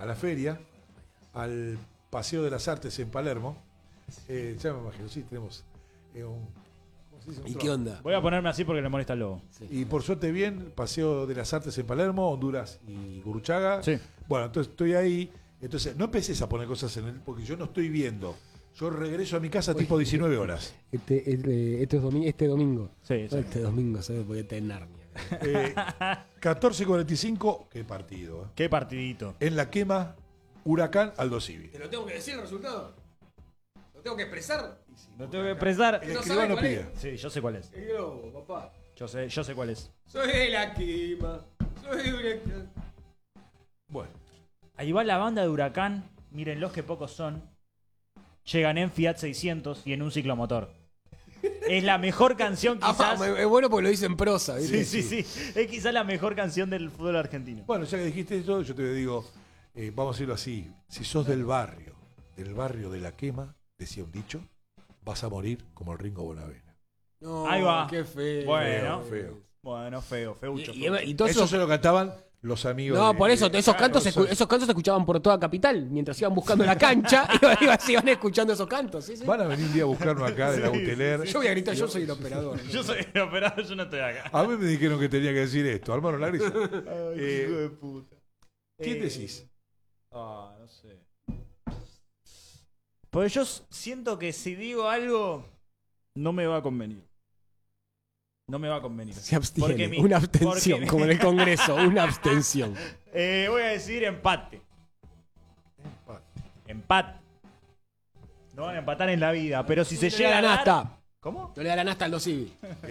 a la feria, al Paseo de las Artes en Palermo. Ya me imagino, sí, tenemos un... ¿cómo se dice? Un ¿Y trono. qué onda? Voy a ponerme así porque le molesta el lobo. Y por suerte bien, Paseo de las Artes en Palermo, Honduras y Guruchaga. Sí. Bueno, entonces estoy ahí. Entonces, no empecés a poner cosas en él, porque yo no estoy viendo. Yo regreso a mi casa tipo 19 horas. Este domingo. Sí, sí. Este domingo, ¿sabes? Porque está en Narnia. 14:45, qué partido. Qué partidito. En la quema, Huracán Aldo Civi. ¿Te lo tengo que decir el resultado? ¿Lo tengo que expresar? Lo tengo que expresar. El ¿No escribano sabe cuál pide. Sí, yo sé cuál es. El globo, papá. Yo sé cuál es. Soy de la quema. Soy de Huracán. Bueno, Ahí va la banda de Huracán. Miren los que pocos son. Llegan en Fiat 600 y en un ciclomotor. Es la mejor canción quizás. Es bueno porque lo dice en prosa, ¿viste? Sí. Es quizás la mejor canción del fútbol argentino. bueno, ya que dijiste esto, yo te digo, vamos a decirlo así. Si sos del barrio de la quema, decía un dicho, vas a morir como el Ringo Bonavena. No, Ahí va. qué feo. Bueno. Feo. Bueno, feucho. Y todos Eso esos... se lo cantaban los amigos. No, de- por eso, esos claro, cantos, esos cantos se escuchaban por toda Capital. Mientras iban buscando la cancha, iban escuchando esos cantos. ¿Sí? Van a venir un día a buscarnos acá de la Sí, Buteler. Yo voy a gritar, yo soy el operador. Yo soy el operador, yo no estoy acá. A mí me dijeron que tenía que decir esto. Armaron la grisa. Ay, hijo de puta. ¿Quién decís? No sé. Pues yo siento que si digo algo, no me va a convenir. No me va a convenir. Se abstiene. Porque Una abstención, porque- como en el Congreso, una abstención. Voy a decir empate. Empate. No van a empatar en la vida, pero si se No le llega da a la dar... nasta. ¿Cómo? No le da la nasta al Aldo Civi.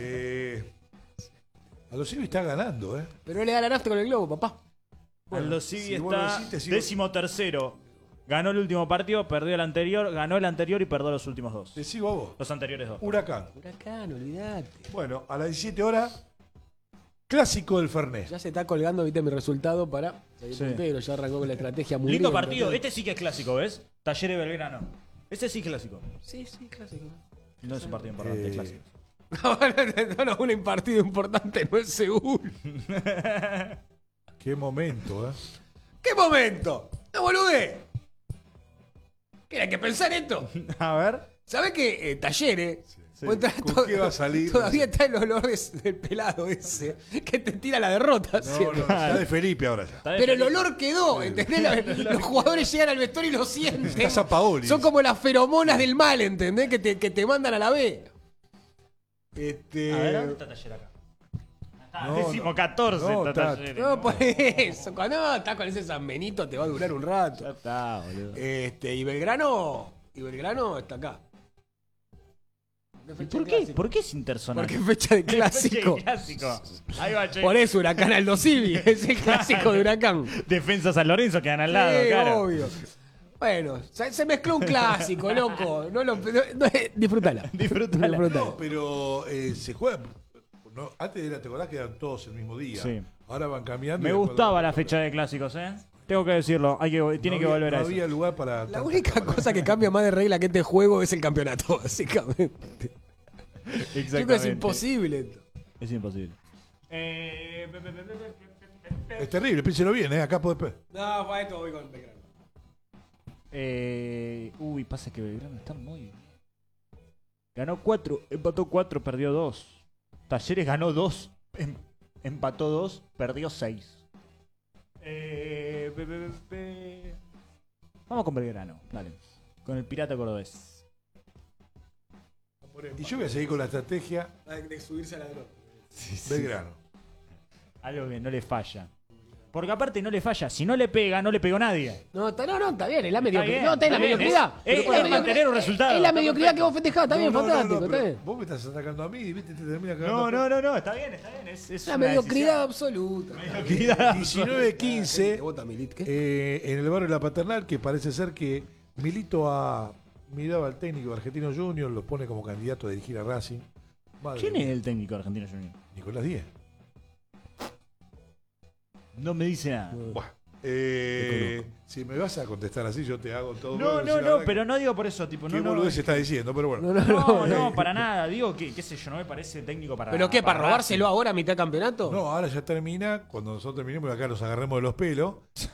Aldo Civi está ganando, ¿eh? Pero no le da la nasta con el globo, papá. Aldo Civi si vos lo está decís, te sigo- 13º. Ganó el último partido, perdió el anterior, ganó el anterior y perdió los últimos dos. Te sigo a vos. Los anteriores dos. Huracán. Huracán, olvidate. Bueno, a las 17 horas, clásico del Fernet. Ya se está colgando, viste, mi resultado para seguir Sí. puntero. Ya arrancó con la estrategia muy Lindo bien, partido. ¿no? Este sí que es clásico, ¿ves? Talleres Belgrano. Este sí es clásico. Sí, clásico. No es un partido importante, es clásico. No, un partido importante no es seguro. Qué momento, ¿eh? ¿Qué momento? ¡No boludé! ¿Qué hay que pensar esto? A ver. ¿Sabés que Talleres? Sí. vos ¿Con qué va a salir? Todavía está el olor del pelado ese que te tira la derrota. No, ¿cierto? no, está de Felipe ahora ya. Está de Pero el feliz. olor quedó, ¿entendés? Los jugadores llegan al vestuario y lo sienten. Está Sampaoli. Son como las feromonas del mal, ¿entendés? Que te mandan a la B. A ver, ¿dónde está Taller acá? Está No, 14 no, está está- Talleres. No, por eso. Cuando estás con ese San Benito te va a durar un Ya rato. está, boludo. Y Belgrano está acá. ¿Por qué? ¿Por qué es intersonal? Porque es fecha de clásico. Clásico. Ahí va, che. Por eso Huracán Aldo Civi, es el clásico de Huracán. Defensa San Lorenzo quedan al lado, Sí, claro. obvio. Bueno, se mezcló un clásico, loco. Disfrútala. Disfrútala. No, pero se juega. No, antes era, te acordás que eran todos el mismo día. Sí. Ahora van cambiando. Me y después- gustaba la fecha de clásicos, ¿eh? Tengo que decirlo. Tiene que había- volver no a eso. había lugar para. La única cosa que cambia más de regla que este juego es el campeonato, básicamente. Yo creo que es Exactamente. imposible esto. Es imposible. Es terrible, piénselo bien, ¿eh? Acá podés. No, para esto voy con Belgrano. Uy, pasa que Belgrano está muy bien. Ganó 4, empató 4, perdió 2. Talleres ganó 2, empató 2, perdió 6. Vamos con Belgrano, dale. Con el Pirata Cordobés. Y yo voy a seguir con la estrategia De subirse a la droga. Belgrano. Algo que no le falla. Porque aparte no le falla. Si no le pega, no le pegó nadie. No, está bien, es la Está mediocridad. bien, No, está en la está bien. mediocridad. Es Pero con la mantener mediocridad- un resultado. Es la Está mediocridad que perfecto. vos festejás, está bien, No, no, no, fantástico, no, está pero bien. vos me estás atacando a mí y viste, te termina cagando. No, está bien, Es La una mediocridad decisión. absoluta. Mediocridad. 19-15 ¿Te vota Milit? ¿Qué? en el barrio de La Paternal, que parece ser que Milito ha mirado al técnico de Argentino Junior, lo pone como candidato a dirigir a Racing. Madre ¿Quién es mía. el técnico argentino junior? Nicolás Díez. No me dice nada. Buah. Si me vas a contestar así, yo te hago todo. No, la verdad que- pero no digo por eso, tipo, ¿Qué no. boludez está diciendo? Pero bueno. No, para nada. Digo que, qué sé yo, no me parece técnico para. ¿Pero qué, para Racing. robárselo ahora a mitad de campeonato? No, ahora ya termina. Cuando nosotros terminemos, acá nos agarremos de los pelos.